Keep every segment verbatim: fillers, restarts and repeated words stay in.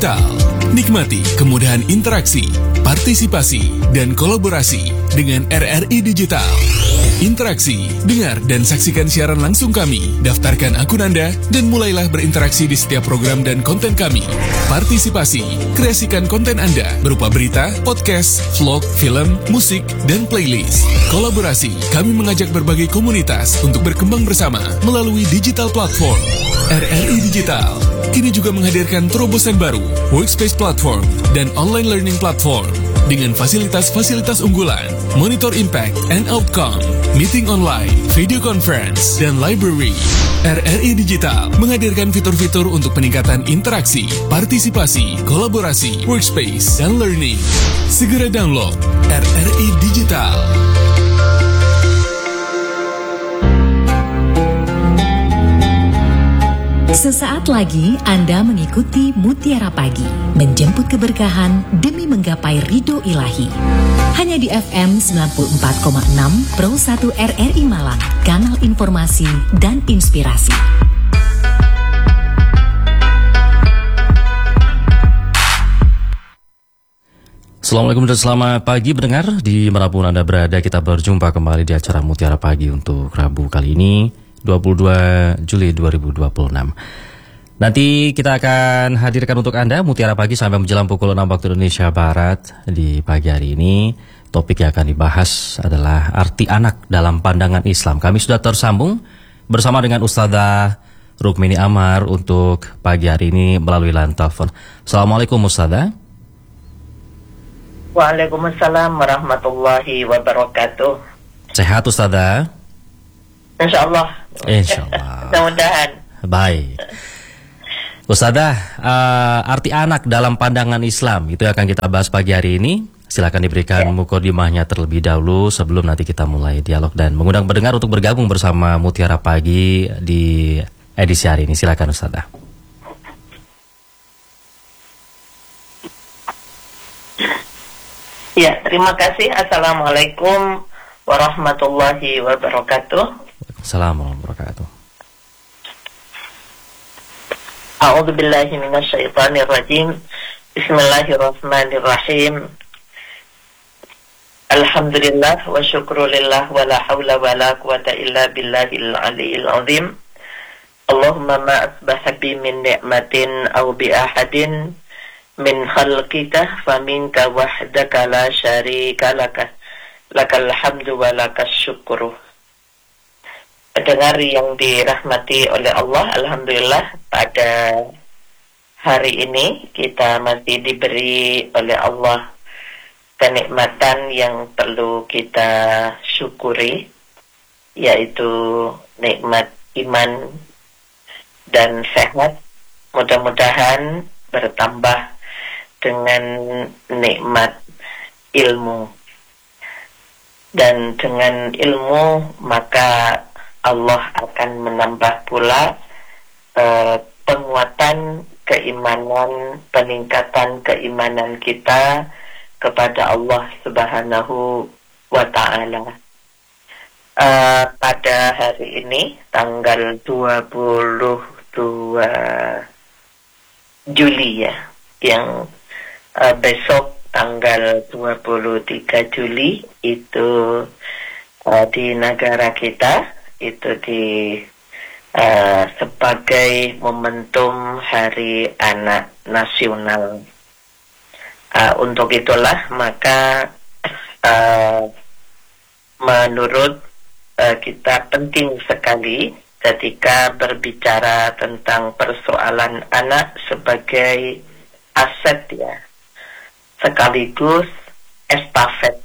Digital. Nikmati kemudahan interaksi, partisipasi, dan kolaborasi dengan R R I Digital. Interaksi, dengar dan saksikan siaran langsung kami, daftarkan akun Anda, dan mulailah berinteraksi di setiap program dan konten kami. Partisipasi, kreasikan konten Anda berupa berita, podcast, vlog, film, musik, dan playlist. Kolaborasi, kami mengajak berbagai komunitas untuk berkembang bersama melalui digital platform. R R I Digital kini juga menghadirkan terobosan baru, workspace platform, dan online learning platform dengan fasilitas-fasilitas unggulan, monitor impact and outcome, meeting online, video conference, dan library. R R I Digital menghadirkan fitur-fitur untuk peningkatan interaksi, partisipasi, kolaborasi, workspace, dan learning. Segera download R R I Digital. Sesaat lagi Anda mengikuti Mutiara Pagi, menjemput keberkahan demi menggapai ridho ilahi. Hanya di F M sembilan puluh empat koma enam Pro satu R R I Malang, kanal informasi dan inspirasi. Assalamualaikum dan selamat pagi pendengar. Di manapun Anda berada, kita berjumpa kembali di acara Mutiara Pagi untuk Rabu kali ini, dua puluh dua Juli dua ribu dua puluh enam. Nanti kita akan hadirkan untuk Anda Mutiara Pagi sampai menjelang pukul enam waktu Indonesia Barat. Di pagi hari ini, topik yang akan dibahas adalah arti anak dalam pandangan Islam. Kami sudah tersambung bersama dengan Ustadzah Rukmini Amar untuk pagi hari ini melalui line telepon. Assalamualaikum Ustadzah. Waalaikumsalam warahmatullahi wabarakatuh. Sehat Ustadzah? Insyaallah. Insyaallah. Mudah-mudahan. Baik. Ustadzah, uh, arti anak dalam pandangan Islam itu akan kita bahas pagi hari ini. Silakan diberikan ya. Mukodimahnya terlebih dahulu sebelum nanti kita mulai dialog dan mengundang pendengar untuk bergabung bersama Mutiara Pagi di edisi hari ini. Silakan Ustadzah. Ya, terima kasih. Assalamualaikum warahmatullahi wabarakatuh. Assalamualaikum warahmatullahi wabarakatuh. A'udzu billahi minasyaitonir rajim. Bismillahirrahmanirrahim. Alhamdulillah wa syukrulillah wa la haula wa la quwata illa billahil aliyil azim. Allahumma ma asbaha bi min ni'matin aw bi ahadin min khalqika faminka wahdaka la syarika laka lakal hamdu wa lakas syukru. Pendengar yang dirahmati oleh Allah, alhamdulillah pada hari ini kita masih diberi oleh Allah kenikmatan yang perlu kita syukuri, yaitu nikmat iman dan sehat. Mudah-mudahan bertambah dengan nikmat ilmu, dan dengan ilmu maka Allah akan menambah pula uh, penguatan keimanan, peningkatan keimanan kita kepada Allah Subhanahu wa Ta'ala. Uh, pada hari ini tanggal dua puluh dua Juli ya, yang uh, besok tanggal dua puluh tiga Juli itu uh, di negara kita itu di uh, sebagai momentum Hari Anak Nasional. Uh, untuk itulah maka uh, menurut uh, kita penting sekali ketika berbicara tentang persoalan anak sebagai aset ya, sekaligus estafet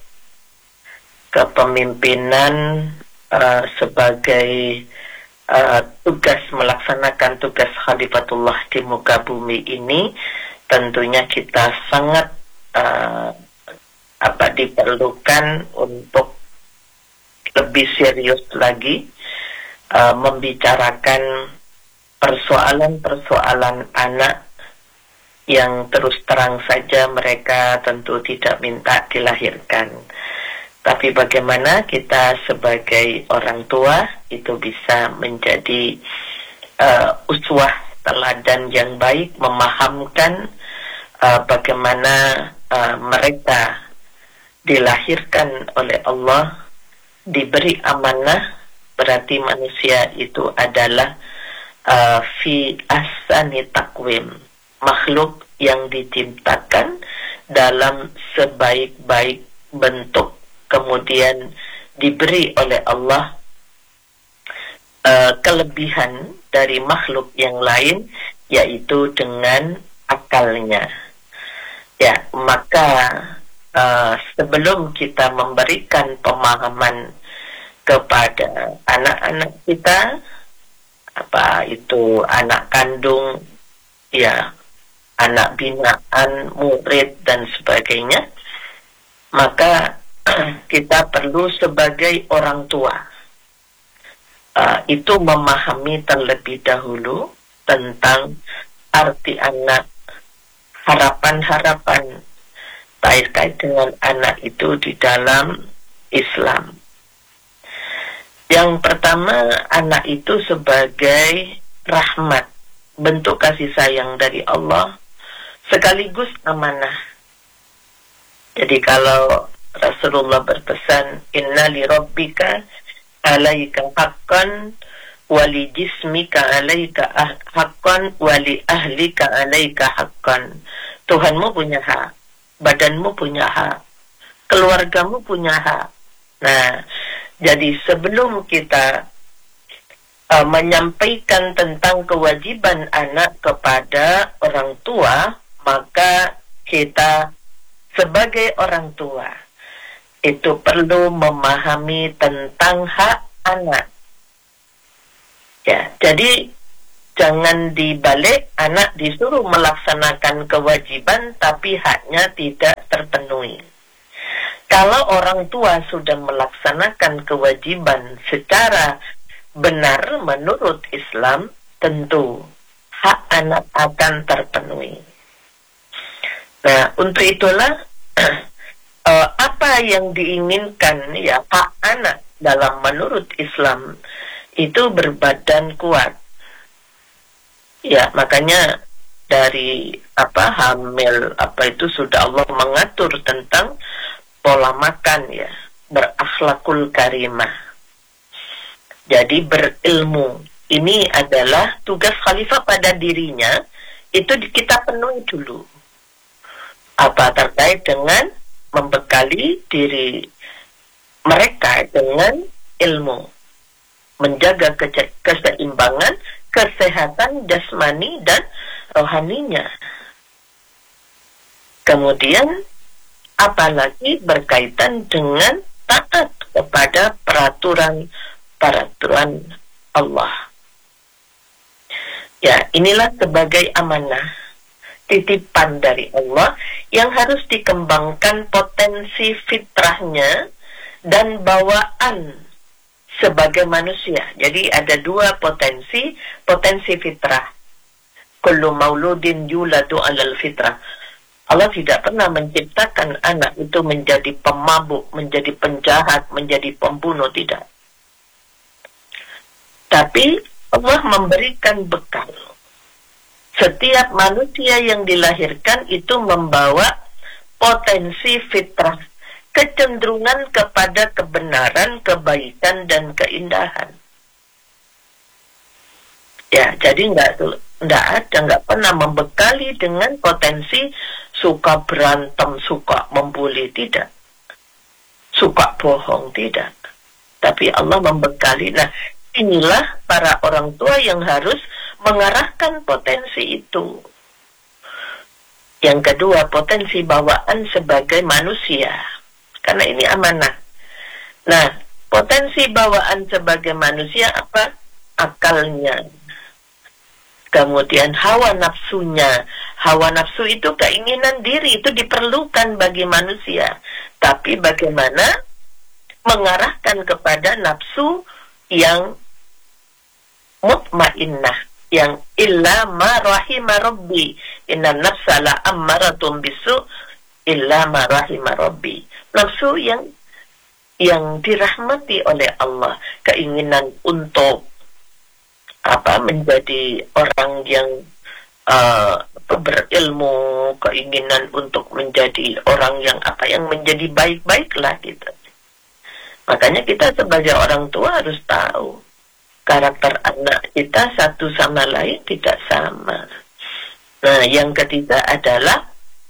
kepemimpinan uh, sebagai uh, tugas melaksanakan tugas Khalifatullah di muka bumi ini, tentunya kita sangat uh, apa diperlukan untuk lebih serius lagi uh, membicarakan persoalan-persoalan anak yang terus terang saja mereka tentu tidak minta dilahirkan. Tapi bagaimana kita sebagai orang tua itu bisa menjadi uh, uswah teladan yang baik, memahamkan uh, bagaimana uh, mereka dilahirkan oleh Allah, diberi amanah, berarti manusia itu adalah uh, fi ahsani taqwim, makhluk yang diciptakan dalam sebaik-baik bentuk, kemudian diberi oleh Allah uh, kelebihan dari makhluk yang lain, yaitu dengan akalnya. Ya, maka Uh, sebelum kita memberikan pemahaman kepada anak-anak kita, apa itu anak kandung, ya, anak binaan, murid dan sebagainya, maka kita perlu sebagai orang tua uh, itu memahami terlebih dahulu tentang arti anak, harapan-harapan terkait dengan anak itu di dalam Islam. Yang pertama, anak itu sebagai rahmat, bentuk kasih sayang dari Allah, sekaligus amanah. Jadi kalau Rasulullah berpesan, inna li rabbika alaika haqqan wali jismika alaika haqqan wali ahlika alaika haqqan. Tuhanmu punya hak, badanmu punya hak, keluargamu punya hak. Nah, jadi sebelum kita uh, menyampaikan tentang kewajiban anak kepada orang tua, maka kita sebagai orang tua itu perlu memahami tentang hak anak. Ya, jadi jangan dibalik, anak disuruh melaksanakan kewajiban tapi haknya tidak terpenuhi. Kalau orang tua sudah melaksanakan kewajiban secara benar menurut Islam, tentu hak anak akan terpenuhi. Nah, untuk itulah uh, apa yang diinginkan ya hak anak dalam menurut Islam itu berbadan kuat. Ya, makanya dari apa hamil apa itu sudah Allah mengatur tentang pola makan, ya, berakhlakul karimah. Jadi berilmu. Ini adalah tugas khalifah pada dirinya, itu kita penuhi dulu. Apa terkait dengan membekali diri mereka dengan ilmu, menjaga kece- keseimbangan, kesehatan jasmani dan rohaninya. Kemudian apalagi berkaitan dengan taat kepada peraturan-peraturan Allah. Ya, inilah sebagai amanah, titipan dari Allah yang harus dikembangkan potensi fitrahnya dan bawaan sebagai manusia. Jadi ada dua potensi, potensi fitrah. Kullu mauludin yuladu alal fitrah. Allah tidak pernah menciptakan anak itu menjadi pemabuk, menjadi penjahat, menjadi pembunuh, tidak. Tapi Allah memberikan bekal. Setiap manusia yang dilahirkan itu membawa potensi fitrah, kecenderungan kepada kebenaran, kebaikan, dan keindahan. Ya, jadi nggak nggak ada, nggak pernah membekali dengan potensi suka berantem, suka membuli, tidak. Suka bohong, tidak. Tapi Allah membekali. Nah, inilah para orang tua yang harus mengarahkan potensi itu. Yang kedua, potensi bawaan sebagai manusia. Karena ini amanah. Nah, potensi bawaan sebagai manusia apa? Akalnya. Kemudian hawa nafsunya. Hawa nafsu itu keinginan diri, itu diperlukan bagi manusia. Tapi bagaimana mengarahkan kepada nafsu yang mutmainnah, yang illa ma rahima rabbi, inna nafsa la ammaratun bisu illa ma rahima rabbi. Nafsu yang yang dirahmati oleh Allah, keinginan untuk apa menjadi orang yang uh, ber, ilmu, keinginan untuk menjadi orang yang apa yang menjadi baik-baiklah gitu. Makanya kita sebagai orang tua harus tahu karakter anak kita satu sama lain tidak sama. Nah, yang ketiga adalah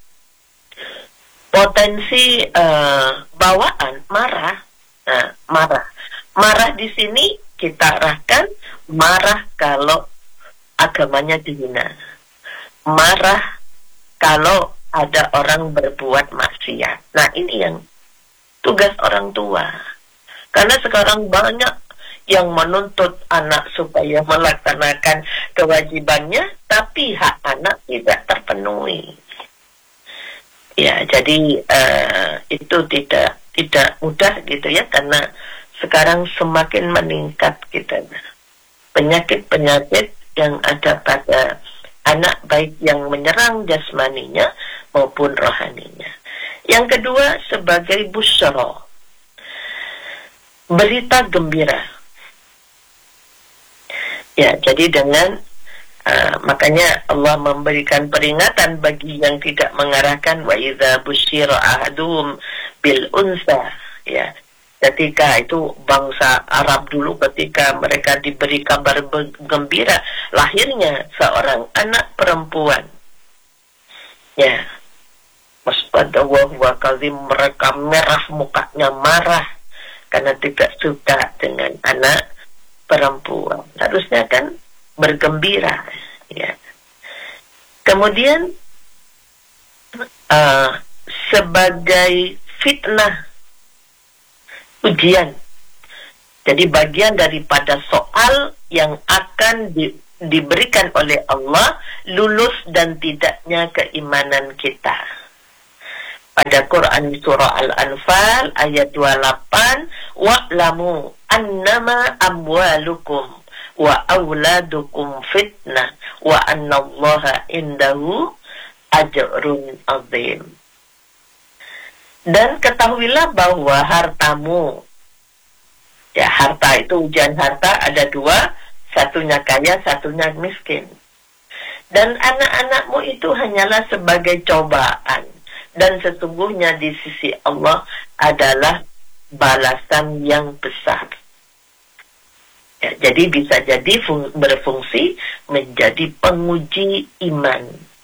potensi uh, bawaan marah. Nah, marah. Marah di sini kita arahkan marah kalau agamanya dihina. Marah kalau ada orang berbuat maksiat. Nah, ini yang tugas orang tua. Karena sekarang banyak yang menuntut anak supaya melaksanakan kewajibannya, tapi hak anak tidak terpenuhi. Ya, jadi uh, itu tidak tidak mudah gitu ya, karena sekarang semakin meningkat gitu penyakit-penyakit yang ada pada anak, baik yang menyerang jasmaninya maupun rohaninya. Yang kedua, sebagai busyra, berita gembira. Ya, jadi dengan uh, makanya Allah memberikan peringatan bagi yang tidak mengarahkan, wa idza busyira ahaduhum bil unsa, ya. Ketika itu bangsa Arab dulu, ketika mereka diberi kabar gembira lahirnya seorang anak perempuan, ya, waspadawah wa kazim, mereka merah mukanya, marah karena tidak suka dengan anak perempuan. Harusnya kan bergembira, ya. Kemudian uh, sebagai fitnah, ujian. Jadi bagian daripada soal yang akan di, diberikan oleh Allah, lulus dan tidaknya keimanan kita. Pada Quran surah Al-Anfal ayat dua puluh delapan, wa'lamu annama amwalukum wa auladukum fitnah wa annallaha indahu ajrun azim. Dan ketahuilah bahwa hartamu, ya, harta itu, ujian harta ada dua, satunya kaya, satunya miskin. Dan anak-anakmu itu hanyalah sebagai cobaan, dan sesungguhnya di sisi Allah adalah balasan yang besar. Ya, jadi bisa jadi fung- berfungsi menjadi penguji iman.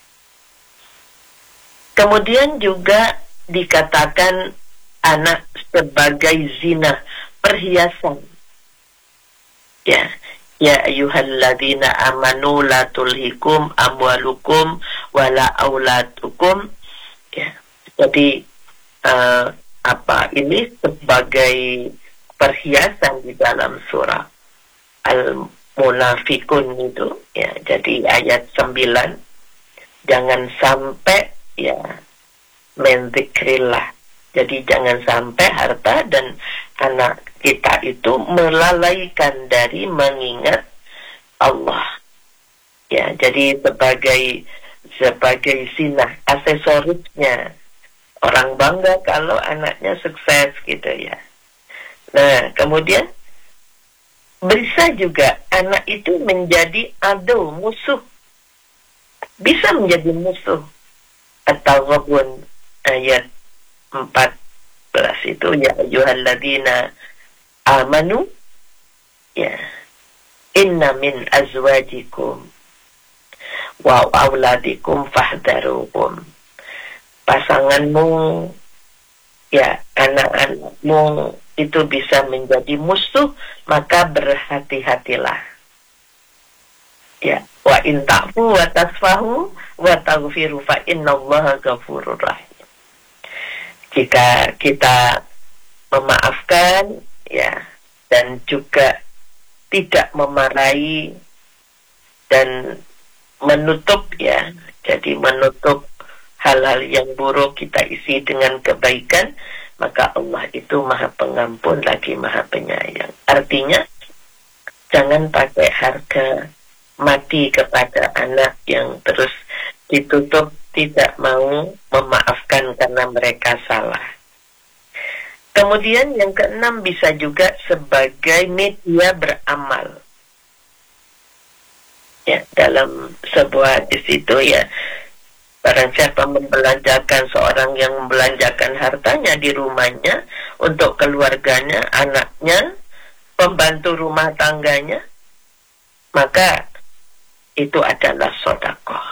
Kemudian juga dikatakan anak sebagai zina, perhiasan. Ya, ya ayyuhalladzina amanu la tulhikum amwalukum wala auladukum. Ya, jadi uh, apa ini sebagai perhiasan di dalam surah Al-Munafikun itu, ya. Jadi ayat sembilan, jangan sampai ya menzikrillah. Jadi jangan sampai harta dan anak kita itu melalaikan dari mengingat Allah. Ya, jadi sebagai sebagai sinah, aksesorisnya. Orang bangga kalau anaknya sukses gitu ya. Nah, kemudian bisa juga anak itu menjadi adu, musuh. Bisa menjadi musuh. At-Taghabun ayat empat belas itu, ya ayyuhalladzina amanu, ya, inna min azwajikum wa auladikum fahdharuhum. Pasanganmu, ya, anak-anakmu itu bisa menjadi musuh, maka berhati-hatilah. Ya, wa in ta'fu wa tasfahu wa taghfiru fa innallaha ghafurur rahim. Jika kita memaafkan, ya, dan juga tidak memarahi dan menutup, ya, jadi menutup hal-hal yang buruk, kita isi dengan kebaikan, maka Allah itu Maha Pengampun lagi Maha Penyayang. Artinya jangan pakai harga mati kepada anak yang terus ditutup, tidak mau memaafkan karena mereka salah. Kemudian yang keenam bisa juga sebagai media beramal. Ya, dalam sebuah hadis itu, ya, Barang siapa membelanjakan, seorang yang membelanjakan hartanya di rumahnya untuk keluarganya, anaknya, pembantu rumah tangganya, maka itu adalah sedekah.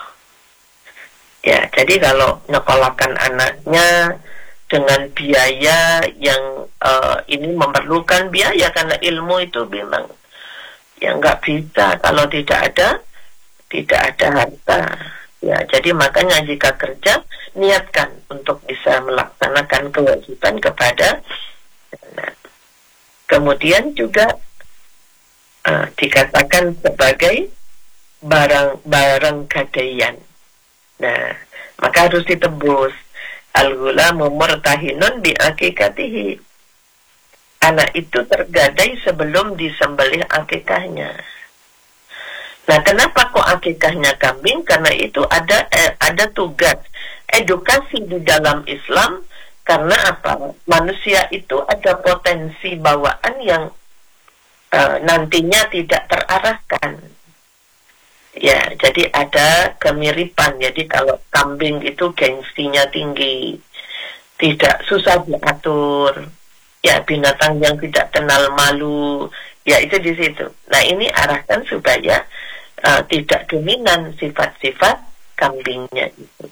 Ya, jadi kalau nyekolahkan anaknya dengan biaya yang uh, ini memerlukan biaya, karena ilmu itu memang ya nggak bisa kalau tidak ada tidak ada harta. Ya, jadi makanya jika kerja, niatkan untuk bisa melaksanakan kewajiban kepada anak. Kemudian juga uh, dikatakan sebagai barang-barang gadaian. Nah, maka harus ditebus. Al-ghulamu murtahinun bi akikatihi. Anak itu tergadai sebelum disembelih akikahnya. Nah, kenapa kok akikahnya kambing? Karena itu ada eh, ada tugas edukasi di dalam Islam. Karena apa? Manusia itu ada potensi bawaan yang uh, nantinya tidak terarahkan. Ya, jadi ada kemiripan. Jadi kalau kambing itu gengsinya tinggi, tidak susah diatur. Ya, binatang yang tidak kenal malu. Ya, itu di situ. Nah, ini arahkan supaya uh, tidak dominan sifat-sifat kambingnya itu.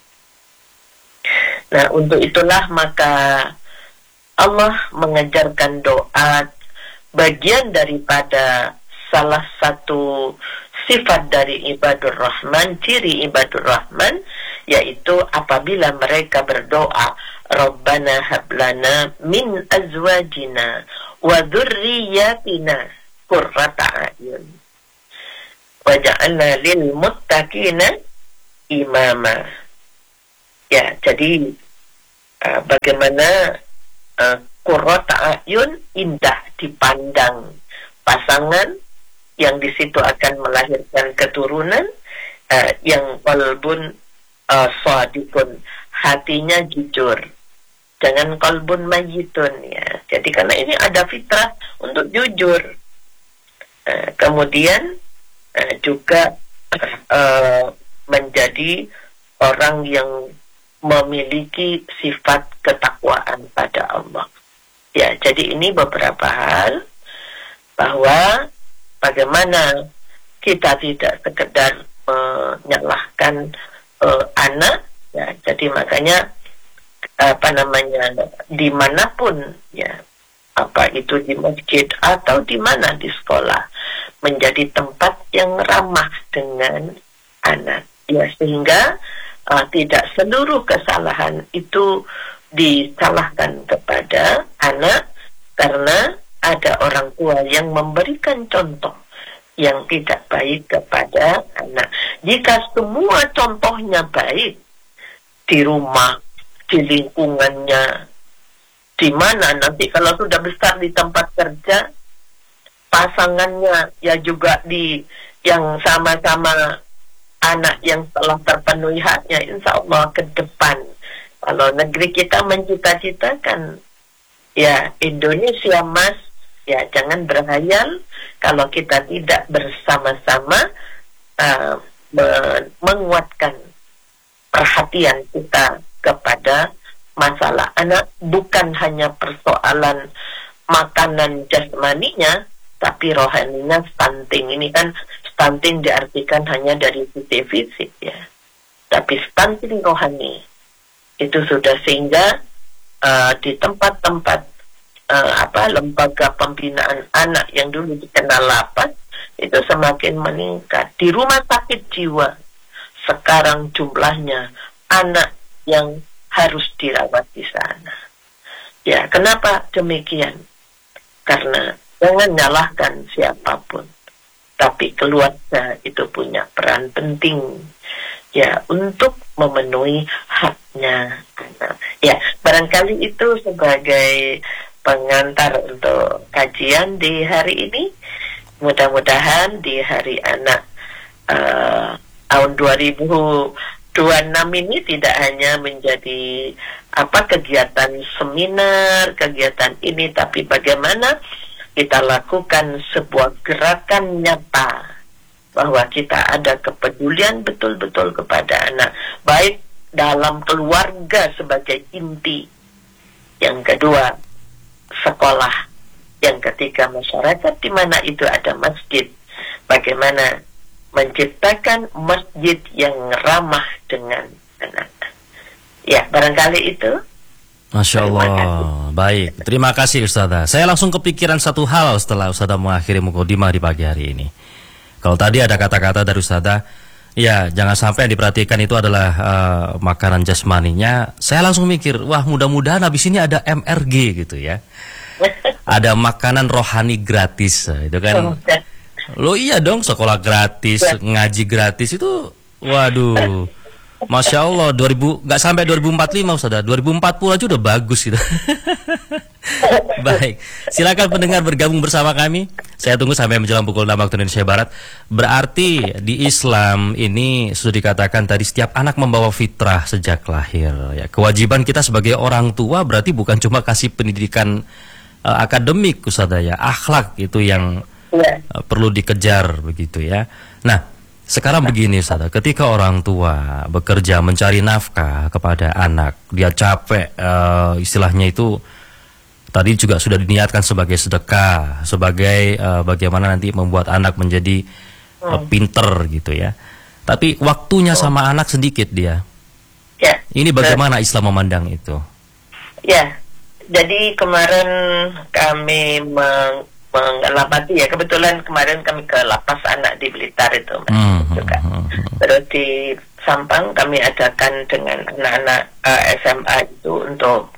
Nah, untuk itulah maka Allah mengajarkan doa, bagian daripada salah satu sifat dari ibadur rahman, ciri ibadur rahman, yaitu apabila mereka berdoa, Rabbana hablana min azwajina wa dhurriyyatina qurrata a'yun waj'alna lil muttaqina imama. Ya, jadi uh, bagaimana uh, qurrata a'yun, indah dipandang pasangan yang di situ akan melahirkan keturunan, uh, yang qalbun uh, shadiqun, hatinya jujur, jangan qalbun mayyitun, ya. Jadi karena ini ada fitrah untuk jujur. Uh, kemudian uh, juga uh, menjadi orang yang memiliki sifat ketakwaan pada Allah. Ya, jadi ini beberapa hal bahwa bagaimana kita tidak sekedar menyalahkan uh, anak, ya. Jadi makanya apa namanya, dimanapun, ya, apa itu di masjid atau di mana di sekolah, menjadi tempat yang ramah dengan anak, ya, sehingga uh, tidak seluruh kesalahan itu disalahkan kepada anak, karena ada orang tua yang memberikan contoh yang tidak baik kepada anak. Jika semua contohnya baik di rumah, di lingkungannya, di mana nanti kalau sudah besar di tempat kerja, pasangannya ya juga di yang sama-sama anak yang telah terpenuhi haknya, insya Allah ke depan, kalau negeri kita mencita-citakan ya Indonesia Mas, ya jangan berhayal kalau kita tidak bersama-sama uh, me- menguatkan perhatian kita kepada masalah anak, bukan hanya persoalan makanan jasmaninya, tapi rohaninya, stunting. Ini kan stunting diartikan hanya dari sisi fisik, ya, tapi stunting rohani itu sudah, sehingga uh, di tempat-tempat uh, apa lembaga pembinaan anak yang dulu dikenal lapas itu semakin meningkat. Di rumah sakit jiwa sekarang jumlahnya anak yang harus dirawat di sana. Ya, kenapa demikian? Karena jangan nyalahkan siapapun, tapi keluarga itu punya peran penting, ya, untuk memenuhi haknya anak. Ya, barangkali itu sebagai pengantar untuk kajian di hari ini. Mudah-mudahan di hari anak uh, tahun dua ribu dua puluh enam ini tidak hanya menjadi apa kegiatan seminar, kegiatan ini, tapi bagaimana kita lakukan sebuah gerakan nyata bahwa kita ada kepedulian betul-betul kepada anak, baik dalam keluarga sebagai inti. Yang kedua, sekolah. Yang ketiga, masyarakat di mana itu ada masjid. Bagaimana menciptakan masjid yang ramah dengan anak. Ya, barangkali itu. Masya Allah, baik. Terima kasih Ustazah. Saya langsung kepikiran satu hal setelah Ustazah mengakhiri mukadimah di pagi hari ini. Kalau tadi ada kata-kata dari Ustazah, ya jangan sampai yang diperhatikan itu adalah uh, makanan jasmaninya. Saya langsung mikir, wah mudah-mudahan habis ini ada M R G gitu ya. Ada makanan rohani gratis, itu kan. Lo iya dong, sekolah gratis, ngaji gratis itu, waduh, Masya Allah, dua ribu nggak sampai dua ribu empat puluh lima Ustaz, dua ribu empat puluh aja udah bagus gitu. Baik, silakan pendengar bergabung bersama kami. Saya tunggu sampai menjelang pukul enam waktu Indonesia Barat. Berarti di Islam ini sudah dikatakan tadi setiap anak membawa fitrah sejak lahir. Ya, kewajiban kita sebagai orang tua berarti bukan cuma kasih pendidikan uh, akademik, Ustaz ya, akhlak itu yang uh, perlu dikejar begitu ya. Nah, sekarang begini Ustaz, ketika orang tua bekerja mencari nafkah kepada anak, dia capek, uh, istilahnya itu tadi juga sudah diniatkan sebagai sedekah, sebagai uh, bagaimana nanti membuat anak menjadi uh, pinter gitu ya. Tapi waktunya sama anak sedikit dia. Ya. Ini bagaimana Islam memandang itu? Ya, jadi kemarin kami meng mengamati ya, kebetulan kemarin kami ke lapas anak di Blitar itu Mas, hmm, juga. Hmm, hmm. Terus di Sampang kami adakan dengan anak-anak uh, S M A itu untuk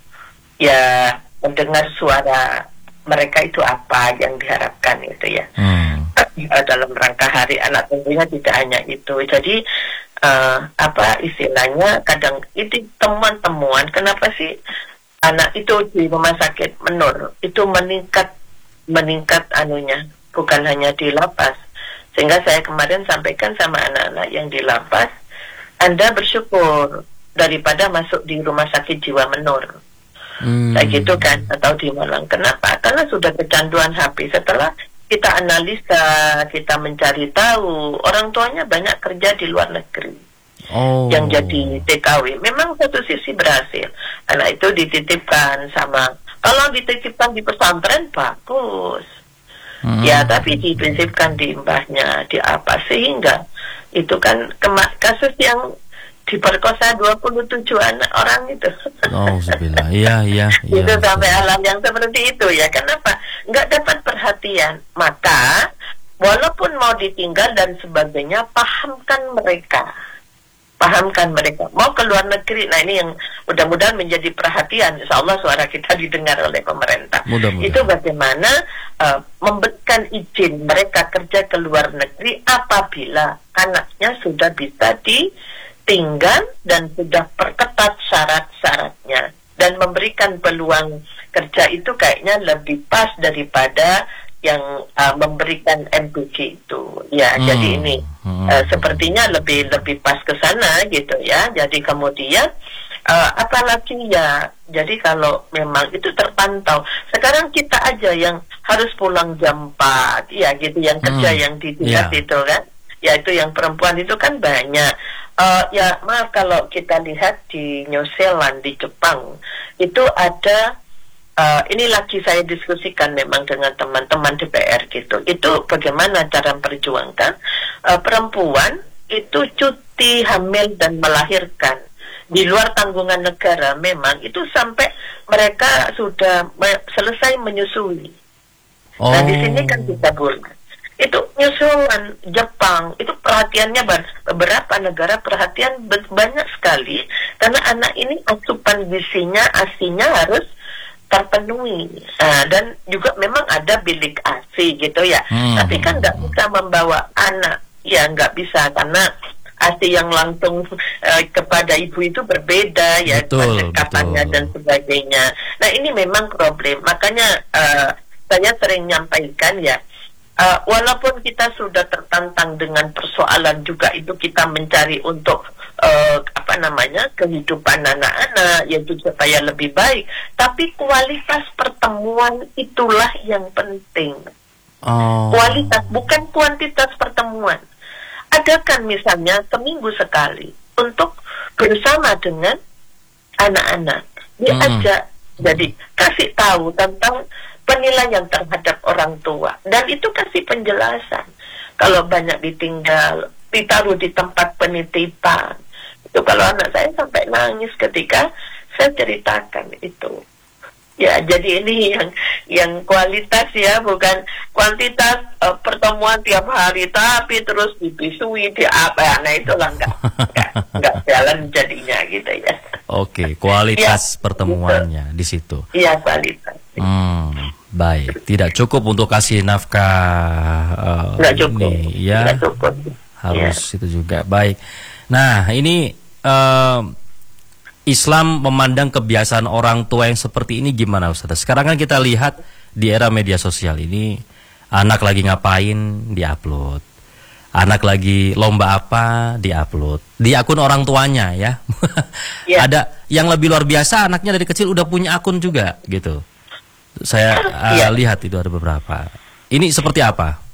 ya mendengar suara mereka itu apa yang diharapkan itu ya. Hmm. Uh, dalam rangka Hari Anak tentunya tidak hanya itu. Jadi uh, apa istilahnya kadang itu temuan-temuan kenapa sih anak itu di rumah sakit Menur itu meningkat meningkat anunya, bukan hanya di lapas. Sehingga saya kemarin sampaikan sama anak-anak yang di lapas, Anda bersyukur daripada masuk di rumah sakit jiwa Menur. Hmm. Kayak gitu kan, atau di Malang. Kenapa? Karena sudah kecanduan H P. Setelah kita analisa, kita mencari tahu, orang tuanya banyak kerja di luar negeri. Oh. Yang jadi T K W. Memang satu sisi berhasil. Anak itu dititipkan sama, kalau dititipkan di pesantren bagus. Hmm. Ya, tapi diprinsipkan di mbahnya, di apa, sehingga itu kan kema- kasus yang diperkosa dua puluh tujuh anak orang itu. Oh, sebilah. Iya, iya, iya. Itu sampai alam yang seperti itu ya. Kenapa? Nggak dapat perhatian. Maka walaupun mau ditinggal dan sebagainya, pahamkan mereka. Pahamkan mereka. Mau ke luar negeri. Nah, ini yang mudah-mudahan menjadi perhatian. Insya Allah suara kita didengar oleh pemerintah. Mudah-mudahan. Itu bagaimana uh, memberikan izin mereka kerja ke luar negeri apabila anaknya sudah bisa di tinggal dan sudah perketat syarat-syaratnya dan memberikan peluang kerja itu kayaknya lebih pas daripada yang uh, memberikan M P G itu ya. Hmm. Jadi ini uh, sepertinya lebih lebih pas ke sana gitu ya. Jadi kemudian uh, apalagi ya, jadi kalau memang itu terpantau, sekarang kita aja yang harus pulang jam empat ya gitu, yang kerja hmm. yang di dinas yeah. itu kan ya, itu yang perempuan itu kan banyak. Uh, ya maaf, kalau kita lihat di New Zealand, di Jepang itu ada uh, ini lagi saya diskusikan memang dengan teman-teman D P R gitu, itu bagaimana cara memperjuangkan uh, perempuan itu cuti hamil dan melahirkan di luar tanggungan negara, memang itu sampai mereka sudah me- selesai menyusui. Oh. Nah di sini kan kita bulan itu nyusulan Jepang itu perhatiannya beberapa negara perhatian banyak sekali karena anak ini asupan gizinya asinya harus terpenuhi. Nah, dan juga memang ada bilik A S I gitu ya. Hmm. Tapi kan nggak bisa membawa anak, ya nggak bisa karena A S I yang langsung uh, kepada ibu itu berbeda ya, pendekatannya dan sebagainya. Nah ini memang problem. Makanya uh, saya sering nyampaikan ya. Uh, walaupun kita sudah tertantang dengan persoalan juga itu kita mencari untuk uh, apa namanya kehidupan anak-anak yaitu supaya lebih baik, tapi kualitas pertemuan itulah yang penting. Oh. Kualitas bukan kuantitas pertemuan. Adakan misalnya seminggu sekali untuk bersama dengan anak-anak. Diajak, hmm. jadi kasih tahu tentang penilaian terhadap orang tua. Dan itu kasih penjelasan. Kalau banyak ditinggal, ditaruh di tempat penitipan. Itu kalau anak saya sampai nangis ketika saya ceritakan itu. Ya, jadi ini yang yang kualitas ya, bukan kuantitas uh, pertemuan tiap hari, tapi terus dibisui, di apa, nah itulah enggak, enggak, enggak jalan jadinya gitu ya. Oke, kualitas ya, gitu. Di situ. Iya, kualitas. Hmm, baik, tidak cukup untuk kasih nafkah uh, enggak cukup. Ini, ya. Enggak cukup. Harus ya. Itu juga, baik. Nah, ini uh, Islam memandang kebiasaan orang tua yang seperti ini gimana, Ustaz? Sekarang kan kita lihat di era media sosial ini, anak lagi ngapain diupload, anak lagi lomba apa diupload di akun orang tuanya ya. Yeah. Ada yang lebih luar biasa, anaknya dari kecil udah punya akun juga gitu. Saya uh, yeah. lihat itu ada beberapa. Ini seperti apa?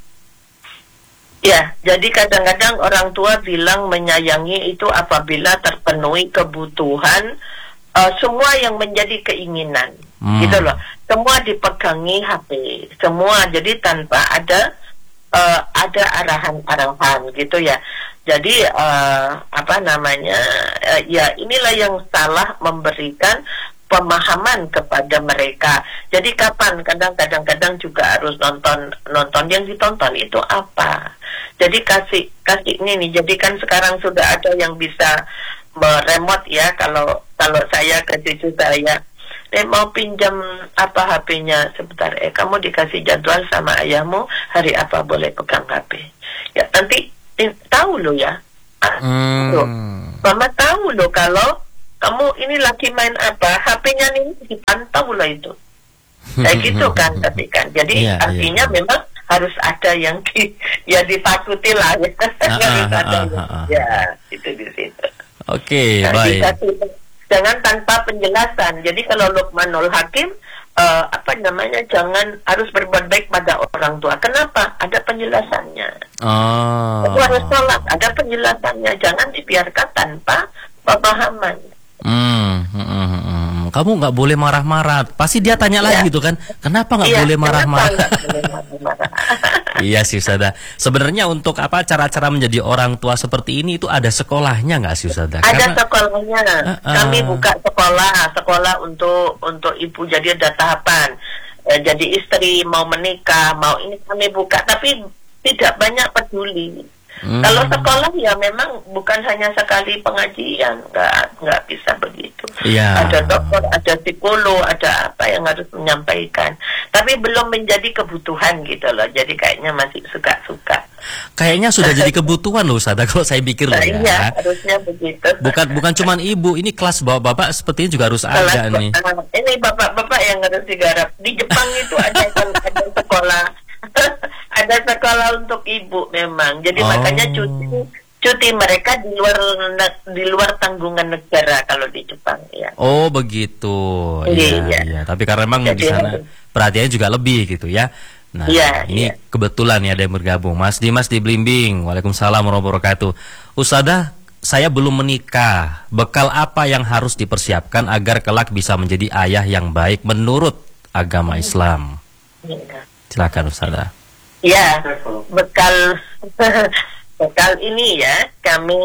Ya, jadi kadang-kadang orang tua bilang menyayangi itu apabila terpenuhi kebutuhan uh, semua yang menjadi keinginan, hmm. gitu loh. Semua dipegangi H P, semua, jadi tanpa ada uh, ada arahan-arahan gitu ya. Jadi uh, apa namanya? Uh, ya inilah yang salah memberikan pemahaman kepada mereka. Jadi kapan kadang-kadang juga harus nonton nonton yang ditonton itu apa? Jadi kasih kasih ini nih. Jadi kan sekarang sudah ada yang bisa meremot ya. Kalau kalau saya ke cucu saya, eh mau pinjam apa H P-nya sebentar. Eh kamu dikasih jadwal sama ayahmu hari apa boleh pegang H P. Ya nanti eh, tahu lo ya. Ah, hmm. Loh. Mama tahu lo kalau kamu ini lagi main apa, H P-nya nih dipantau lah itu. Kayak gitu kan, tapi kan. Jadi yeah, artinya yeah. memang harus ada yang di, ya ditakuti lah. Ya. Ah, ah, ada ah, ah, ah. Ya, itu di situ. Oke, okay, nah, baik. Jangan tanpa penjelasan. Jadi kalau Luqmanul Hakim, uh, apa namanya, jangan harus berbuat baik pada orang tua. Kenapa? Ada penjelasannya. Oh. Itu harus sholat, ada penjelasannya. Jangan dibiarkan tanpa pemahaman. Hmm, hmm, hmm, hmm. Kamu nggak boleh marah-marah. Pasti dia tanya ya. lagi gitu kan, kenapa nggak ya, boleh marah-marah? Iya sih, Ustazah. Sebenarnya untuk apa cara-cara menjadi orang tua seperti ini itu ada sekolahnya nggak sih, Ustazah? Ada Karena, sekolahnya. Uh, uh. Kami buka sekolah, sekolah untuk untuk ibu. Jadi ada tahapan. Eh, jadi istri mau menikah, mau ini kami buka, tapi tidak banyak peduli. Hmm. Kalau sekolah ya memang bukan hanya sekali pengajian, nggak nggak bisa begitu. Ya. Ada dokter, ada psikolog, ada apa yang harus menyampaikan. Tapi belum menjadi kebutuhan gitu loh. Jadi kayaknya masih suka-suka. Kayaknya sudah jadi kebutuhan loh, Ustaz. Kalau saya pikir loh ya. Iya, harusnya begitu. Bukan bukan cuma ibu, ini kelas bapak-bapak sepertinya juga harus kelas ada nih. Ini bapak-bapak yang harus digarap. Di Jepang itu ada ada sekolah. Ada sekolah untuk ibu memang. Jadi oh. makanya cuti cuti mereka di luar di luar tanggungan negara kalau di Jepang ya. Oh begitu. Iya, iya. iya. Tapi karena memang Jadi, di sana perhatiannya juga lebih gitu ya. Nah, iya, ini iya. kebetulan ya ada yang bergabung. Mas Dimas di Blimbing. Waalaikumsalam warahmatullahi wabarakatuh. Ustazah, saya belum menikah. Bekal apa yang harus dipersiapkan agar kelak bisa menjadi ayah yang baik menurut agama Islam? Iya. Silakan Ustazah. Ya, bekal bekal ini ya kami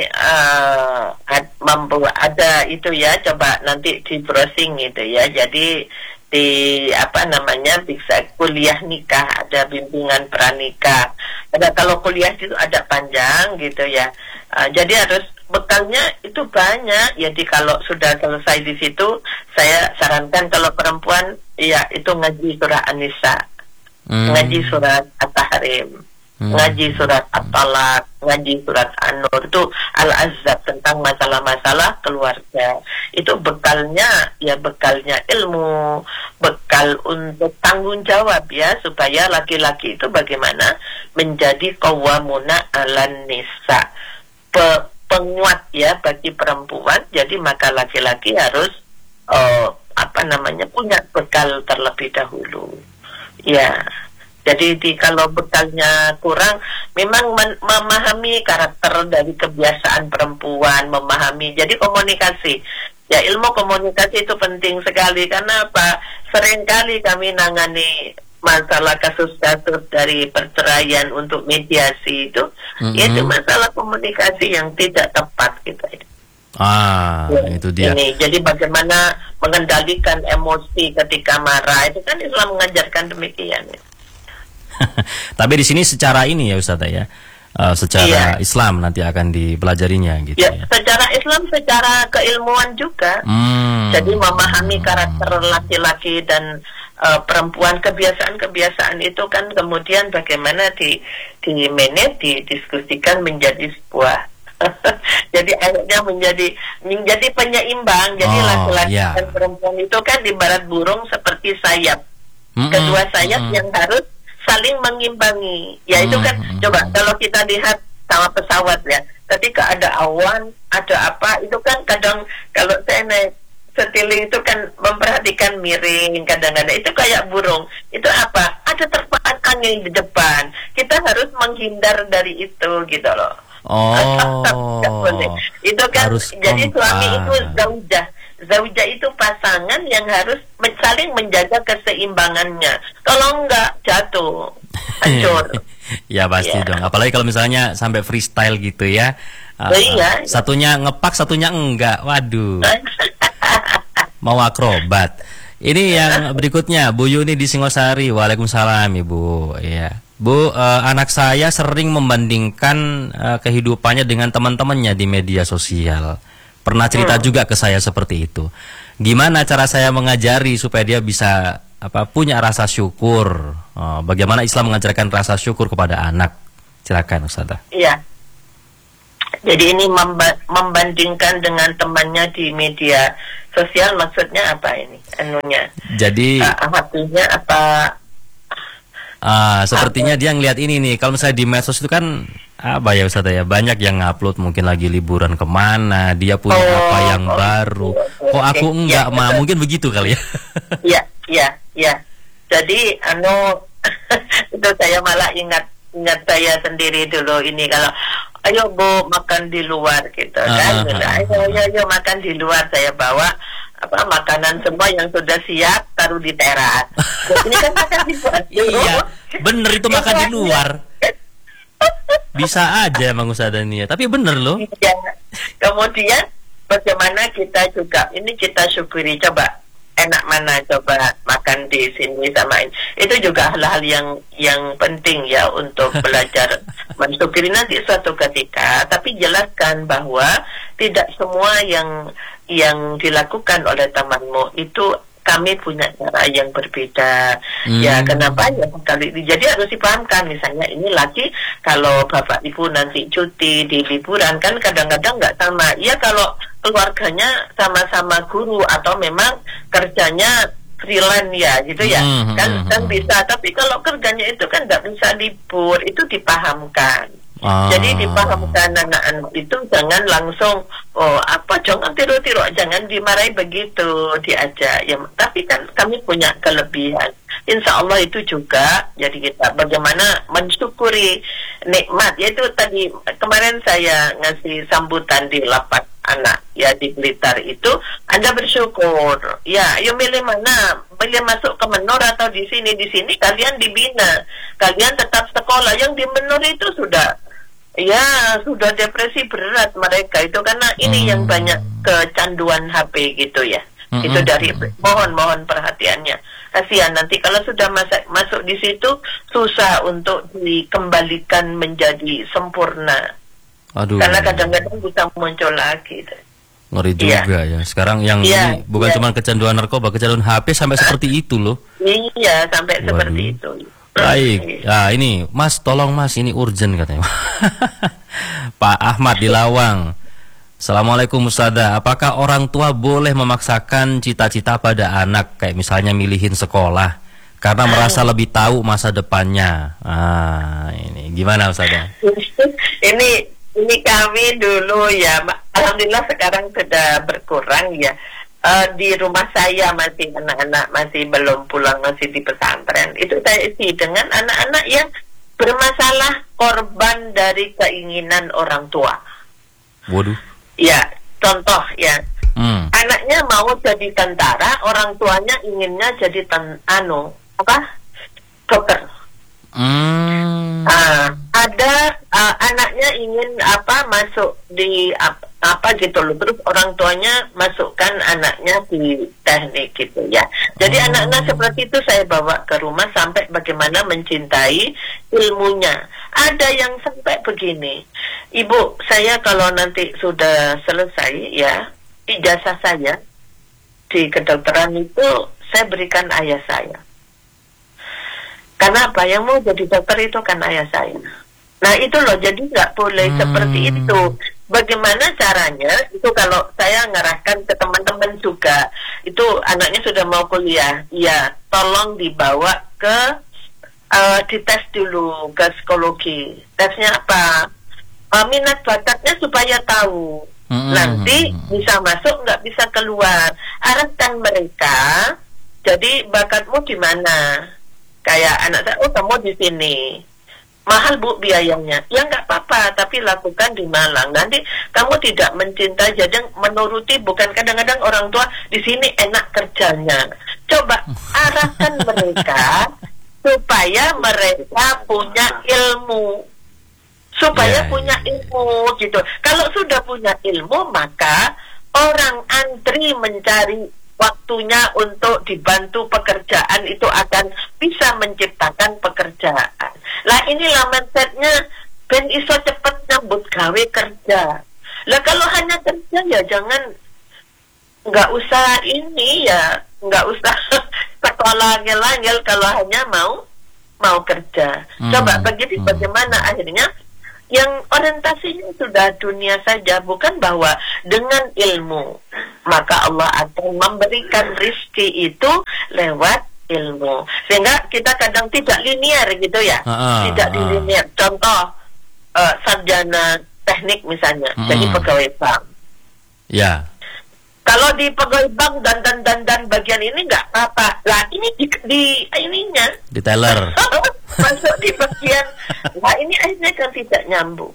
uh, ad, membuat ada itu ya, coba nanti di browsing gitu ya. Jadi di apa namanya bisa kuliah nikah, ada bimbingan pranikah. Ada kalau kuliah itu ada panjang gitu ya. Uh, jadi harus bekalnya itu banyak. Jadi kalau sudah selesai di situ, saya sarankan kalau perempuan ya itu ngaji surah An-Nisa. Hmm. Ngaji surat At-Tahrim, hmm. ngaji surat At-Talaq, ngaji surat An-Nur, itu Al-Ahzab tentang masalah-masalah keluarga. Itu bekalnya, ya bekalnya ilmu, bekal untuk tanggung jawab ya, supaya laki-laki itu bagaimana menjadi qawwamuna 'alan nisa, Pe, penguat ya bagi perempuan. Jadi maka laki-laki harus uh, apa namanya punya bekal terlebih dahulu. Ya, Jadi di, kalau bekalnya kurang, memang men- memahami karakter dari kebiasaan perempuan, memahami. Jadi komunikasi, ya ilmu komunikasi itu penting sekali. Karena apa? Seringkali kami nangani masalah kasus-kasus dari perceraian untuk mediasi itu, mm-hmm. yaitu masalah komunikasi yang tidak tepat kita. Ah, ya, itu dia. Ini, jadi bagaimana mengendalikan emosi ketika marah, itu kan Islam mengajarkan demikian. Tapi di sini secara ini ya Ustaz ya, uh, secara iya. Islam nanti akan dipelajarinya gitu ya. Ya, secara Islam, secara keilmuan juga. Hmm. Jadi memahami karakter laki-laki dan uh, perempuan, kebiasaan-kebiasaan itu kan kemudian bagaimana di di manage, didiskusikan menjadi sebuah jadi akhirnya menjadi menjadi penyeimbang. Jadi oh, laki-laki yeah. dan perempuan itu kan ibarat burung seperti sayap. Mm-mm. Kedua sayap Mm-mm. yang harus saling mengimbangi. Ya itu kan mm-hmm. coba kalau kita lihat sama pesawat ya, ketika ada awan, ada apa, itu kan kadang kalau saya naik setiling itu kan memperhatikan miring, kadang-kadang itu kayak burung. Itu apa? Ada terpaan angin di depan. Kita harus menghindar dari itu gitu loh. Oh. Itu kan harus jadi kompan. Suami itu zaujah. Zaujah itu pasangan yang harus saling menjaga keseimbangannya. Kalau enggak jatuh, hancur. Ya pasti ya. Dong. Apalagi kalau misalnya sampai freestyle gitu ya. Uh, oh, iya. Satunya ngepak, satunya enggak. Waduh. Mau akrobat. Ini yang berikutnya, Bu Yuni di Singosari. Waalaikumsalam Ibu. Iya. Bu, uh, anak saya sering membandingkan uh, kehidupannya dengan teman-temannya di media sosial. Pernah cerita hmm. juga ke saya seperti itu. Gimana cara saya mengajari supaya dia bisa apa punya rasa syukur? Uh, bagaimana Islam mengajarkan rasa syukur kepada anak? Silakan Ustazah. Iya. Jadi ini memba- membandingkan dengan temannya di media sosial, maksudnya apa ini? Anunya. Jadi uh, artinya apa? Ah, sepertinya apa? Dia ngelihat ini nih. Kalau misalnya di medsos itu kan apa ya Ustaz ya, banyak yang ngupload mungkin lagi liburan kemana, dia punya oh, apa yang oh, baru. Kok oh, aku enggak, ya, mah mungkin begitu kali ya. Iya, iya, iya. Jadi anu itu saya malah ingat ingat saya sendiri dulu ini, kalau ayo Bu makan di luar gitu uh, kan. Uh, ayo ayo ayo makan di luar, saya bawa apa makanan semua yang sudah siap taruh di teras. Ini kan makan di luar. Iya, bener itu makan di luar. Bisa aja Mang Ustadzania, tapi bener loh. Iya. Kemudian bagaimana kita juga ini kita syukuri, coba enak mana coba makan di sini sama ini. Itu juga hal-hal yang yang penting ya untuk belajar mensyukuri nanti suatu ketika. Tapi jelaskan bahwa tidak semua yang yang dilakukan oleh temanmu itu kami punya cara yang berbeda. Hmm. Ya kenapa ya kali jadi harus dipahamkan. Misalnya ini lagi kalau bapak ibu nanti cuti di liburan kan kadang-kadang nggak sama. Ya kalau keluarganya sama-sama guru atau memang kerjanya freelance ya gitu ya, hmm, kan hmm, kan hmm. bisa. Tapi kalau kerjanya itu kan nggak bisa libur, itu dipahamkan. Ah. Jadi dipahamkan anak-anak itu jangan langsung oh apa jangan tiru-tiru, jangan dimarahi begitu, diajak ya. Tapi kan kami punya kelebihan. Insya Allah itu juga jadi kita bagaimana mensyukuri nikmat. Yaitu tadi kemarin saya ngasih sambutan di lapak anak ya di Blitar itu, Anda bersyukur ya, ayo milih mana, pilih masuk ke Menur atau di sini. Di sini kalian dibina, kalian tetap sekolah. Yang di Menur itu sudah ya sudah depresi berat mereka itu karena ini hmm. yang banyak kecanduan H P gitu ya. Hmm. Itu dari mohon-mohon perhatiannya. Kasihan nanti kalau sudah masuk masuk di situ susah untuk dikembalikan menjadi sempurna. Aduh. Karena kadang-kadang bisa muncul lagi. Ngeri juga ya. ya. Sekarang yang ya, ini bukan ya. cuma kecanduan narkoba, kecanduan H P sampai seperti itu loh. Iya, sampai Waduh. seperti itu. Baik. Nah, ini Mas, tolong Mas, ini urgent katanya. Pak Ahmad di Lawang. Assalamualaikum Ustazah. Apakah orang tua boleh memaksakan cita-cita pada anak, kayak misalnya milihin sekolah karena merasa lebih tahu masa depannya? Ah, ini gimana Ustazah? ini Ini kami dulu ya, alhamdulillah sekarang sudah berkurang ya. uh, di rumah saya masih anak-anak masih belum pulang, masih di pesantren, itu saya isi dengan anak-anak yang bermasalah korban dari keinginan orang tua. Waduh. Ya, contoh ya. Hmm. Anaknya mau jadi tentara, orang tuanya inginnya jadi ten, anu apa? dokter. Hmm. Uh, ada uh, anaknya ingin apa masuk di apa, apa gitu loh, terus orang tuanya masukkan anaknya di teknik gitu ya. Jadi oh. anak-anak seperti itu saya bawa ke rumah sampai bagaimana mencintai ilmunya. Ada yang sampai begini, Ibu, saya kalau nanti sudah selesai ya ijazah saya di kedokteran itu saya berikan ayah saya. Karena apa, yang mau jadi dokter itu kan ayah saya. Nah itu loh, jadi nggak boleh hmm. seperti itu. Bagaimana caranya? Itu kalau saya ngarahkan ke teman-teman juga, itu anaknya sudah mau kuliah, ya tolong dibawa ke uh, dites dulu ke psikologi. Tesnya apa? Uh, minat bakatnya supaya tahu. Hmm. Nanti bisa masuk, nggak bisa keluar. Arahkan mereka. Jadi bakatmu di mana? Kayak anak saya, oh kamu di sini, mahal bu biayanya, ya nggak apa-apa, tapi lakukan di Malang. Nanti kamu tidak mencintai, jadi menuruti, bukan kadang-kadang orang tua di sini enak kerjanya. Coba arahkan mereka supaya mereka punya ilmu, supaya yeah, punya yeah. ilmu gitu. Kalau sudah punya ilmu, maka orang antri mencari waktunya untuk dibantu pekerjaan itu akan bisa menciptakan pekerjaan. Lah inilah mindsetnya, ben iso cepet nyambut gawe kerja. Lah kalau hanya kerja ya jangan, nggak usah ini ya, nggak usah sekolah ngel-ngel kalau hanya mau mau kerja. Hmm. Coba begini hmm. bagaimana akhirnya yang orientasinya sudah dunia saja, bukan bahwa dengan ilmu maka Allah akan memberikan rizki itu lewat ilmu, sehingga kita kadang tidak linear gitu ya, uh, tidak uh, linear. Contoh uh, sarjana teknik misalnya, uh, jadi pegawai bank. Ya. Yeah. Kalau di pegawai bank dan dan dan dan bagian ini nggak apa-apa. Lah ini di, di ininya di teller masuk di bagian, nah ini akhirnya kan tidak nyambung.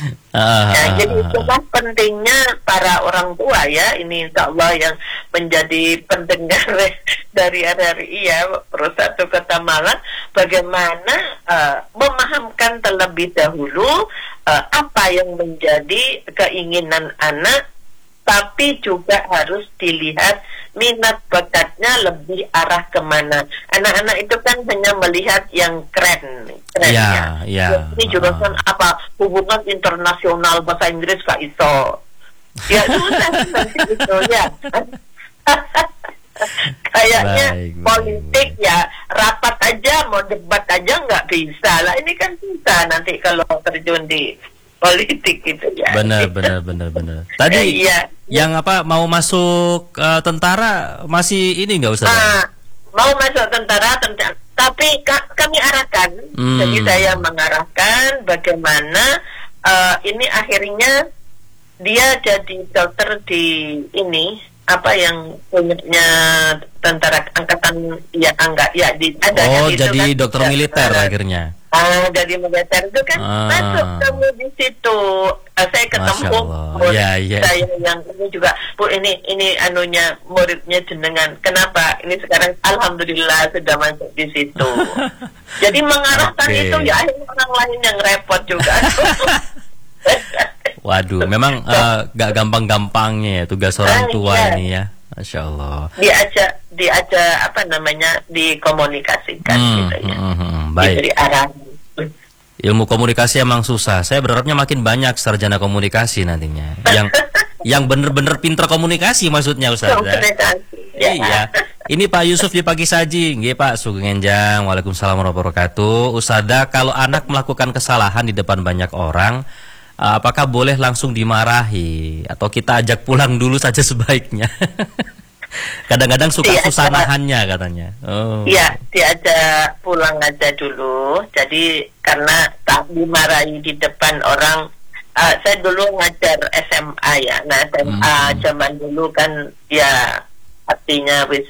Uh, nah, jadi itulah pentingnya para orang tua ya, ini insya Allah yang menjadi pendengar dari R R I ya, Persatu Kota Malang, bagaimana uh, memahamkan terlebih dahulu uh, apa yang menjadi keinginan anak, tapi juga harus dilihat minat bakatnya lebih arah kemana. Anak-anak itu kan hanya melihat yang keren, kerennya. Ya, ya. Ini jurusan uh. apa? Hubungan internasional, bahasa Inggris gak iso. Ya susah seperti itu ya. Kayaknya baik, politik baik. Ya rapat aja, mau debat aja nggak bisa lah. Ini kan susah nanti kalau terjun di politik gitu ya. Benar, benar, benar, benar. Tadi eh, iya. yang apa mau masuk uh, tentara masih ini nggak usah? Uh, mau masuk tentara, tentara. Tapi ka- kami arahkan. Hmm. Jadi saya mengarahkan bagaimana uh, ini akhirnya dia jadi dokter di ini apa yang punyanya tentara angkatan ya angkat ya di ada oh itu jadi kan, dokter militer uh, akhirnya. Ah, dari militer itu kan ah. masuk kamu di situ. Uh, saya ketemu murid ya, ya. saya yang ini juga, Bu, ini ini anunya muridnya jenengan. Kenapa? Ini sekarang alhamdulillah sudah masuk di situ. Jadi mengarahkan okay. itu ya orang lain yang repot juga. Waduh, memang uh, gak gampang-gampangnya ya tugas orang tua ah, iya. ini ya. Masya Allah. Diajak, diajak apa namanya, dikomunikasikan hmm, gitu ya. Hmm, hmm, baik. Diberi arahan. Ilmu komunikasi emang susah. Saya berharapnya makin banyak sarjana komunikasi nantinya. Yang yang bener-bener pinter komunikasi maksudnya Ustaz. Ya. Iya. Ini Pak Yusuf di Pagi Saji. Nggih Pak, sugeng enjang. Waalaikumsalam warahmatullahi wabarakatuh. Ustazah, kalau anak melakukan kesalahan di depan banyak orang, apakah boleh langsung dimarahi atau kita ajak pulang dulu saja sebaiknya? Kadang-kadang suka diajak, susah nahannya katanya. Oh. Iya, diajak pulang aja dulu. Jadi karena tak dimarahi di depan orang. Uh, saya dulu ngajar S M A ya. Nah S M A hmm. zaman dulu kan ya artinya wis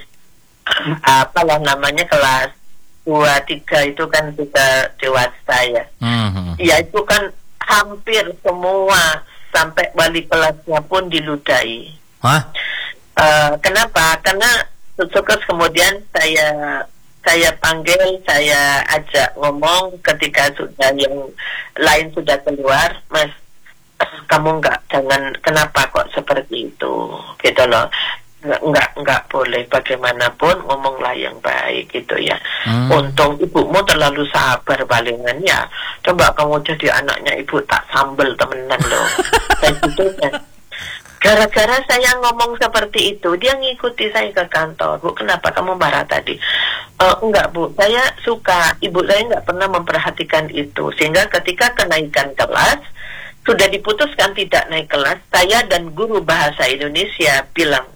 apalah namanya kelas dua tiga itu kan sudah dewasa ya. Mm-hmm. Ya itu kan hampir semua sampai wali kelasnya pun diludahi. Hah? Uh, kenapa? Karena terus kemudian saya saya panggil, saya ajak ngomong ketika sudah yang lain sudah keluar, Mas, kamu enggak, jangan, kenapa kok seperti itu, gitu loh. Enggak, enggak, enggak boleh, bagaimanapun ngomonglah yang baik gitu ya. Hmm. Untung ibumu terlalu sabar palingan ya. Coba kamu jadi anaknya ibu tak sambel temenan loh. Kayak gitu kan. Gara-gara saya ngomong seperti itu, dia ngikuti saya ke kantor. Bu, kenapa kamu marah tadi? Uh, enggak Bu, saya suka. Ibu saya enggak pernah memperhatikan itu. Sehingga ketika kenaikan kelas, sudah diputuskan tidak naik kelas, saya dan guru bahasa Indonesia bilang,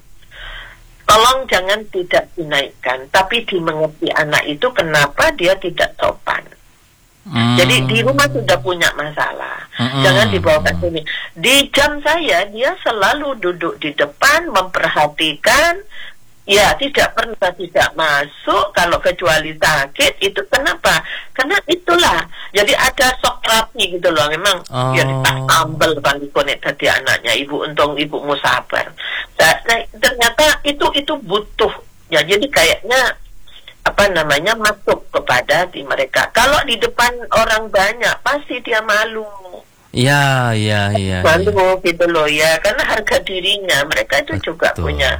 tolong jangan tidak dinaikkan, tapi dimengerti anak itu kenapa dia tidak sopan. Hmm. Jadi di rumah sudah punya masalah, hmm. jangan dibawa ke sini. Di jam saya dia selalu duduk di depan memperhatikan, ya tidak pernah tidak masuk kalau kecuali sakit. Itu kenapa? Karena itulah. Jadi ada sok rapi gitu loh. Memang oh. ya tak ambel pandikonek tadi anaknya ibu, untung ibumu sabar. Nah, ternyata itu itu butuh. Ya jadi kayaknya apa namanya masuk kepada hati mereka. Kalau di depan orang banyak pasti dia malu. Iya, iya, iya. Malu ya. Gitu loh ya, karena harga dirinya mereka itu betul. Juga punya.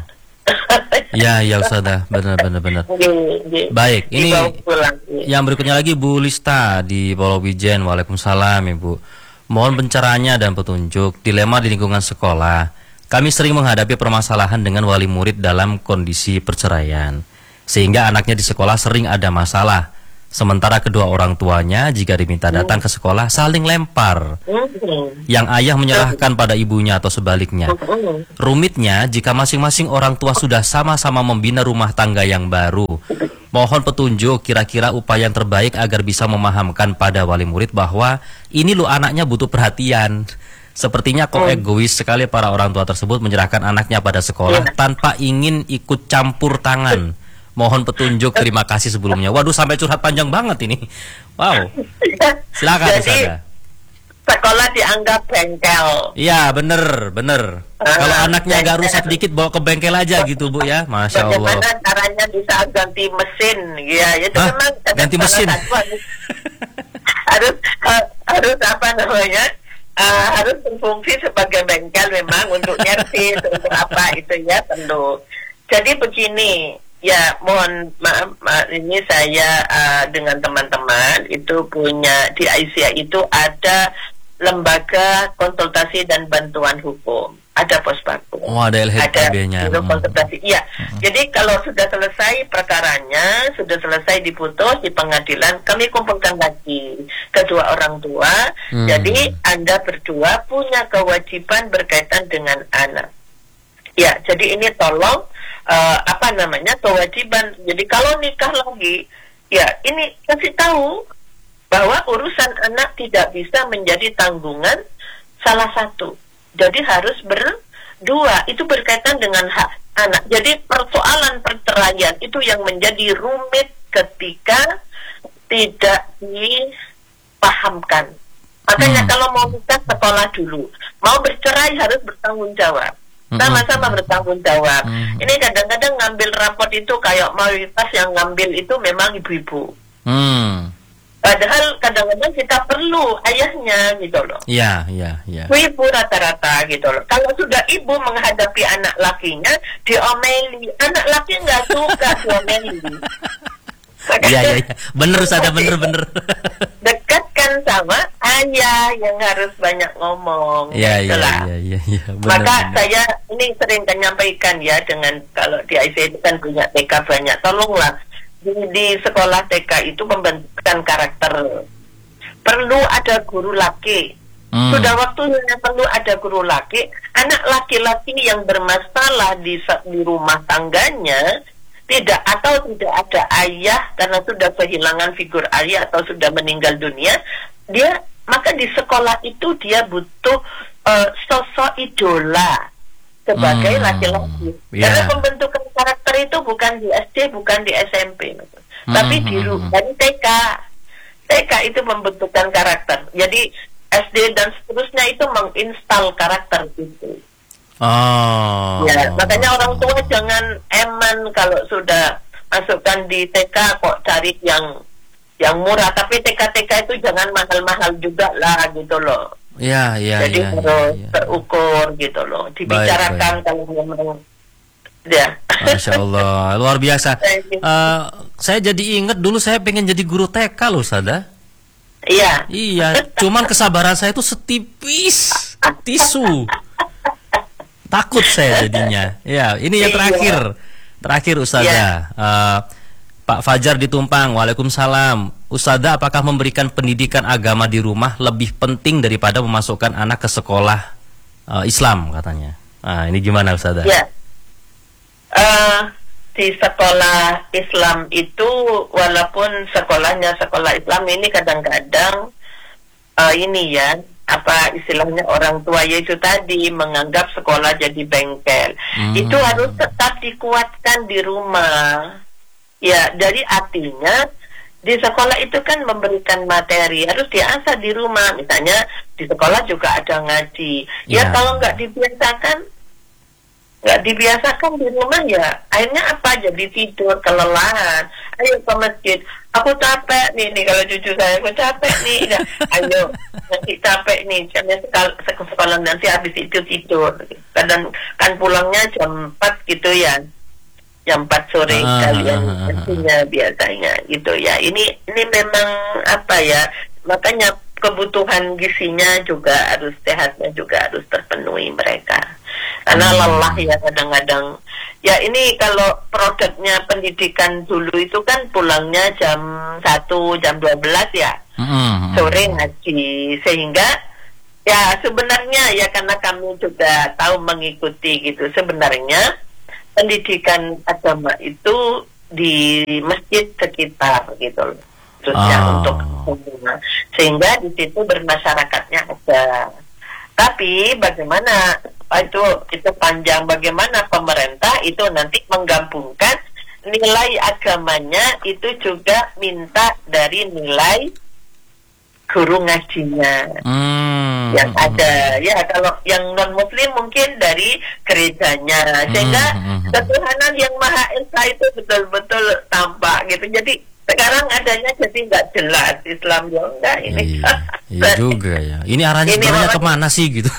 Ya, ya Ustazah, benar-benar benar. Baik, ini pulang, yang berikutnya lagi Bu Lista di Pulau Wijen. Waalaikumsalam Ibu. Mohon pencerahannya dan petunjuk dilema di lingkungan sekolah. Kami sering menghadapi permasalahan dengan wali murid dalam kondisi perceraian, sehingga anaknya di sekolah sering ada masalah. Sementara kedua orang tuanya jika diminta datang ke sekolah saling lempar. Yang ayah menyerahkan pada ibunya atau sebaliknya. Rumitnya jika masing-masing orang tua sudah sama-sama membina rumah tangga yang baru. Mohon petunjuk kira-kira upaya yang terbaik agar bisa memahamkan pada wali murid bahwa ini lo anaknya butuh perhatian. Sepertinya kok egois sekali para orang tua tersebut menyerahkan anaknya pada sekolah tanpa ingin ikut campur tangan. Mohon petunjuk, terima kasih sebelumnya. Waduh, sampai curhat panjang banget ini. Wow. Silakan. Jadi Ustazah. Sekolah dianggap bengkel. Iya, bener, bener. Uh, Kalau anaknya agak rusak dikit bawa ke bengkel aja gitu Bu ya. Masya Allah. Bagaimana caranya bisa ganti mesin? Ya, itu Hah? memang ganti mesin. harus uh, harus apa namanya? Uh, harus berfungsi sebagai bengkel memang untuk nyervis, untuk apa itu ya tentu. Jadi begini. Ya, mohon maaf, maaf ini saya uh, dengan teman-teman itu punya di Aisyah itu ada lembaga konsultasi dan bantuan hukum, ada Pospaku. Oh, ada L H K B-nya. Ada konsultasi. Iya. Hmm. Jadi kalau sudah selesai perkaranya, sudah selesai diputus di pengadilan, kami kumpulkan lagi kedua orang tua. Hmm. Jadi Anda berdua punya kewajiban berkaitan dengan anak. Ya, jadi ini tolong Uh, apa namanya kewajiban. Jadi kalau nikah lagi, ya ini kasih tahu bahwa urusan anak tidak bisa menjadi tanggungan salah satu. Jadi harus berdua. Itu berkaitan dengan hak anak. Jadi persoalan perceraian itu yang menjadi rumit ketika tidak dipahamkan. Makanya hmm. kalau mau nikah sekolah dulu, mau bercerai harus bertanggung jawab. Sama-sama bertanggung jawab. Mm-hmm. Ini kadang-kadang ngambil rapot itu kayak mayoritas yang ngambil itu memang ibu-ibu. Mm. Padahal kadang-kadang kita perlu ayahnya gitu loh. Iya, iya, iya. Ibu rata-rata gitu loh. Kalau sudah ibu menghadapi anak lakinya, diomeli. Anak laki nggak suka diomeli. Iya, iya, iya. Bener Ustazah, bener-bener. Dekatkan sama ayah yang harus banyak ngomong. Iya, iya, iya, iya, iya. Maka bener. Saya ini sering menyampaikan ya dengan kalau di I C itu kan punya T K banyak. Tolonglah di, di sekolah T K itu membentukkan karakter. Perlu ada guru laki. Hmm. Sudah waktunya perlu ada guru laki. Anak laki-laki yang bermasalah di di rumah tangganya. Tidak atau tidak ada ayah karena sudah kehilangan figur ayah atau sudah meninggal dunia, dia maka di sekolah itu dia butuh uh, sosok idola sebagai hmm, laki-laki. Yeah. Karena pembentukan karakter itu bukan di S D, bukan di S M P, hmm, tapi di hmm, dari T K. T K itu membentukkan karakter. Jadi S D dan seterusnya itu menginstal karakter itu. Oh. Ya, makanya orang tua jangan eman kalau sudah masukkan di T K kok cari yang yang murah, tapi T K T K itu jangan mahal-mahal juga lah gitu loh. Ya, ya, Jadi ya, harus ya, ya. terukur gitu loh, dibicarakan baik, baik. Kalau memang ya. Masya Allah, luar biasa. Uh, saya jadi ingat dulu saya pengen jadi guru T K loh, Sada. Iya. Iya, cuman kesabaran saya itu setipis tisu. Takut saya jadinya. Ya, ini yang terakhir. Terakhir Ustazah. Ya. Uh, Pak Fajar di Tumpang, Waalaikumsalam. Ustazah, apakah memberikan pendidikan agama di rumah lebih penting daripada memasukkan anak ke sekolah uh, Islam katanya? Nah, ini gimana Ustazah? Ya. Uh, di sekolah Islam itu, walaupun sekolahnya sekolah Islam ini kadang-kadang uh, ini ya, apa istilahnya orang tua yaitu tadi menganggap sekolah jadi bengkel. Hmm. Itu harus tetap dikuatkan di rumah. Ya, dari artinya di sekolah itu kan memberikan materi, harus diasah di rumah. Misalnya di sekolah juga ada ngaji. Ya, ya kalau nggak dibiasakan nggak dibiasakan di rumah ya akhirnya apa, jadi tidur kelelahan. Ayo ke masjid, aku capek nih, nih kalau cucu saya, aku capek nih ya, ayo nanti capek nih, karena ke sekolah nanti habis itu tidur. Kadang kan pulangnya jam empat gitu ya, jam empat sore ah, kalian pastinya ah, ah, biasanya gitu ya. Ini ini memang apa ya, makanya kebutuhan gizinya juga harus, sehatnya juga harus terpenuhi mereka. Karena lelah ya kadang-kadang. Ya ini kalau produknya pendidikan dulu itu kan pulangnya jam satu, jam dua belas ya. Mm-hmm. Sore ngaji. Sehingga ya sebenarnya ya karena kami juga tahu mengikuti gitu. Sebenarnya pendidikan agama itu di masjid sekitar gitu loh. Terusnya oh. untuk sehingga di situ bermasyarakatnya ada. Tapi bagaimana itu itu panjang, bagaimana pemerintah itu nanti menggabungkan nilai agamanya itu juga minta dari nilai guru ngajinya hmm. yang ada. Ya kalau yang non muslim mungkin dari gerejanya, sehingga hmm. ketuhanan yang Maha Esa itu betul-betul tampak gitu. Jadi sekarang adanya jadi nggak jelas, Islam ya enggak ini. Iya, iya juga ya. Ini arahnya ini sebenarnya kemana sih gitu?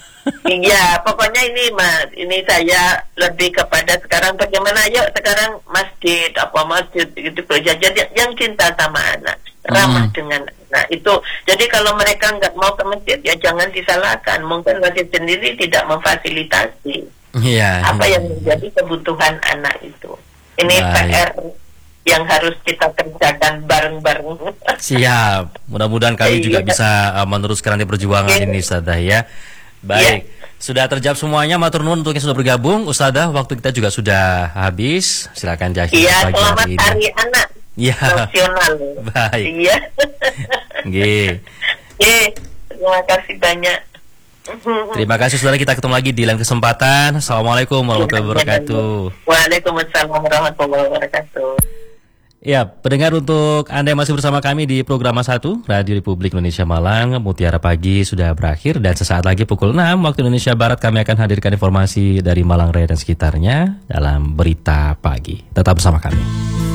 Iya, pokoknya ini mas, ini saya lebih kepada sekarang bagaimana, yuk sekarang masjid apa masjid gitu saja. Jadi yang cinta sama anak, ramah hmm. dengan anak itu. Jadi kalau mereka nggak mau ke masjid ya jangan disalahkan. Mungkin masjid sendiri tidak memfasilitasi yeah, apa yeah. yang menjadi kebutuhan anak itu. Ini P R yang harus kita kerjakan bareng-bareng. Siap. Mudah-mudahan kami iya. juga bisa uh, meneruskan nanti perjuangan iya. ini Ustazah ya. Baik. Iya. Sudah terjawab semuanya, matur nuwun untuk yang sudah bergabung. Ustazah, waktu kita juga sudah habis. Silakan diakhiri iya, pagi selamat hari, hari anak. Iya. Nasional. Baik. Iya. Nggih. Nggih. Terima kasih banyak. Terima kasih saudara, kita ketemu lagi di lain kesempatan. Assalamualaikum warahmatullahi wabarakatuh. Waalaikumsalam warahmatullahi wabarakatuh. Ya, pendengar, untuk Anda yang masih bersama kami di Program satu Radio Republik Indonesia Malang, Mutiara Pagi sudah berakhir dan sesaat lagi pukul enam waktu Indonesia Barat kami akan hadirkan informasi dari Malang Raya dan sekitarnya dalam Berita Pagi. Tetap bersama kami.